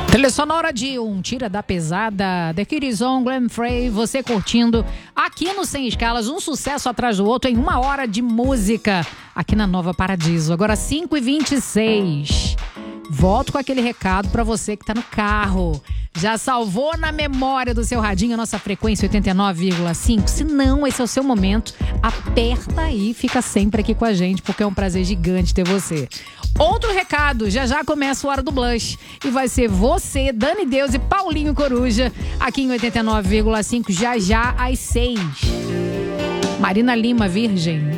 Trilha sonora de Um Tira da Pesada, The Kiddies on Glenn Frey, você curtindo aqui no Sem Escalas, um sucesso atrás do outro em 1 hora de música aqui na Nova Paradiso. Agora 5h26. Volto com aquele recado para você que tá no carro. Já salvou na memória do seu radinho a nossa frequência 89,5? Se não, esse é o seu momento. Aperta aí, fica sempre aqui com a gente, porque é um prazer gigante ter você. Outro recado, já começa o Hora do Blush. E vai ser você, Dani Deus e Paulinho Coruja, aqui em 89,5, já às 6. Marina Lima, Virgem.